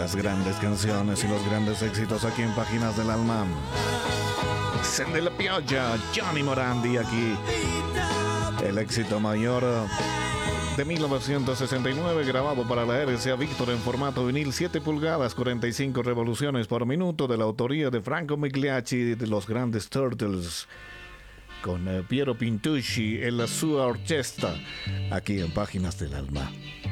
Las grandes canciones y los grandes éxitos aquí en Páginas del Alma. Sende la Pioggia, Johnny Morandi aquí. El éxito mayor de 1969, grabado para la RCA Victor en formato vinil 7 pulgadas, 45 revoluciones por minuto, de la autoría de Franco Migliacci de los Grandes Turtles, con Piero Pintucci en la sua orquesta, aquí en Páginas del Alma.